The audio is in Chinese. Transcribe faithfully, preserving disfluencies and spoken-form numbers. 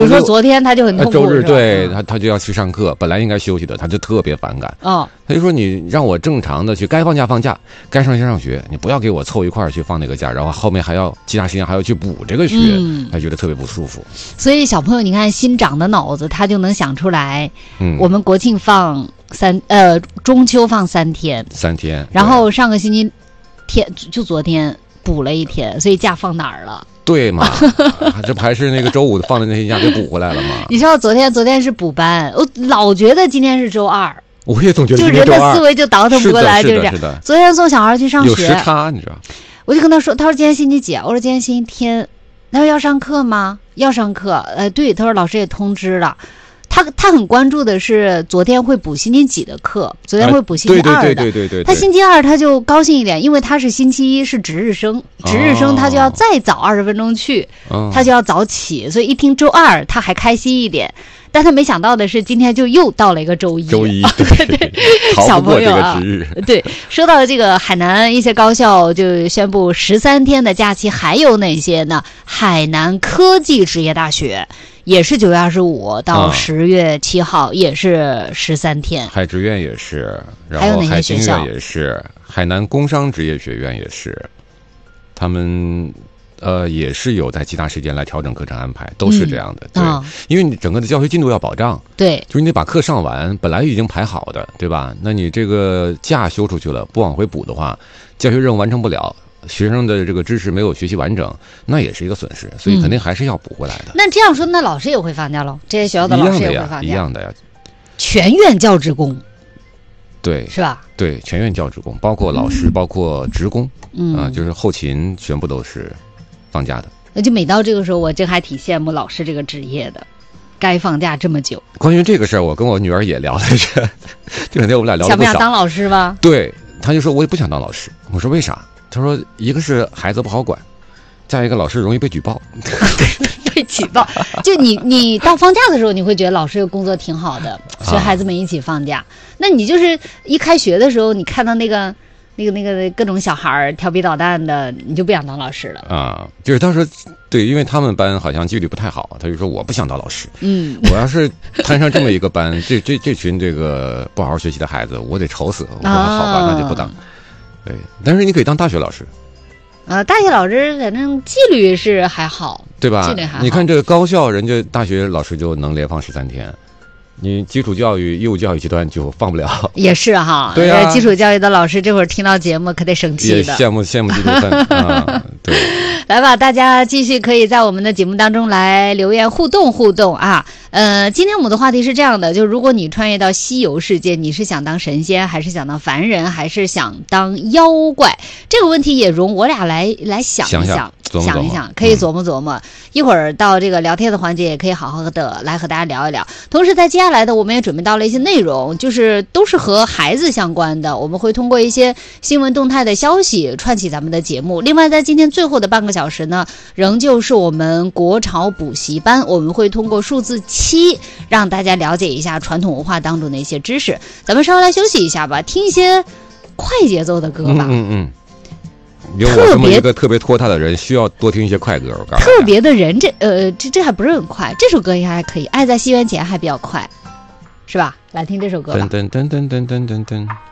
比如说昨天他就很痛苦， 周日对他他就要去上课，本来应该休息的，他就特别反感。 哦， 他就说你让我正常的去，该放假放假，该上学上学，你不要给我凑一块儿去放那个假，然后后面还要其他时间还要去补这个学，嗯、他觉得特别不舒服。 所以小朋友，你看新长的脑子，他就能想出来， 嗯， 我们国庆放三呃中秋放三天， 三天， 然后上个星期天就昨天补了一天，所以假放哪儿了？ 对嘛，这不还是那个周五放的那些假给补回来了吗？ 你知道昨天昨天是补班，我老觉得今天是周二， 我也总觉得就人的思维就倒腾不过来，就是这样。昨天送小孩去上学， 有时差，你知道？ 我就跟他说，他说今天星期几？我说今天星期天。他说要上课吗？要上课。呃，对，他说老师也通知了。他他很关注的是昨天会补星期几的课，昨天会补星期二的。 对对对对对对。 他星期二他就高兴一点，因为他是星期一是值日生，值日生他就要再早二十分钟去， 哦、 他就要早起，所以一听周二他还开心一点。但他没想到的是，今天就又到了一个周一。 周一， 对对对，小朋友啊，对，说到这个海南一些高校就宣布十三天的假期，还有哪些呢？海南科技职业大学也是九月二十五到十月七号，也是十三天。 海职院也是，然还有后海哪些学校经院也是，海南工商职业学院也是，他们。呃，也是有在其他时间来调整课程安排，都是这样的。 嗯、 对、 哦， 因为你整个的教学进度要保障， 对， 就是你得把课上完，本来已经排好的，对吧？那你这个假休出去了，不往回补的话，教学任务完成不了，学生的这个知识没有学习完整，那也是一个损失，所以肯定还是要补回来的。 嗯、那这样说，那老师也会放假喽？这些学校的老师也会放假， 一样的呀， 全院教职工。 对， 是吧？ 对，全院教职工，包括老师，嗯、包括职工， 嗯啊、呃，就是后勤，全部都是放假的。 那就每到这个时候，我真还挺羡慕老师这个职业的，该放假这么久。 关于这个事儿，我跟我女儿也聊来着，这两天我们俩聊了不少。 想不想当老师吧？ 对，她就说我也不想当老师。我说为啥？她说一个是孩子不好管，再一个老师容易被举报。 被举报，就你你到放假的时候，你会觉得老师的工作挺好的，所以孩子们一起放假。啊、那你就是一开学的时候，你看到那个。那个那个各种小孩调皮捣蛋的，你就不想当老师了啊？就是他说，对，因为他们班好像纪律不太好，他就说我不想当老师。 嗯， 我要是摊上这么一个班，这这这群这个不好好学习的孩子，我得愁死。我说好吧，那就不当。对，但是你可以当大学老师。 啊，大学老师反正纪律是还好， 对吧？ 纪律还好。 你看这个高校，人家大学老师就能连放十三天。你基础教育、义务教育阶段就放不了， 也是哈。 对啊， 基础教育的老师这会儿听到节目可得生气的， 也羡慕羡慕嫉妒恨啊！对， 来吧，大家继续可以在我们的节目当中来留言互动互动啊。呃，今天我们的话题是这样的，就如果你穿越到西游世界，你是想当神仙，还是想当凡人，还是想当妖怪？这个问题也容我俩来来想一想， 想想想一想，可以琢磨琢磨。嗯、一会儿到这个聊天的环节，也可以好好的来和大家聊一聊。同时，在接下来的我们也准备到了一些内容，就是都是和孩子相关的，我们会通过一些新闻动态的消息串起咱们的节目。另外，在今天最后的半个小时呢，仍旧是我们国潮补习班，我们会通过数字七让大家了解一下传统文化当中的一些知识。咱们稍微来休息一下吧，听一些快节奏的歌吧。 嗯嗯嗯。有我这么一个特别拖沓的人，需要多听一些快歌。我告诉你， 特别的人，这呃，这这还不是很快，这首歌应该还可以，《爱在西元前》还比较快，是吧？来听这首歌吧。 噔噔噔噔噔噔噔噔。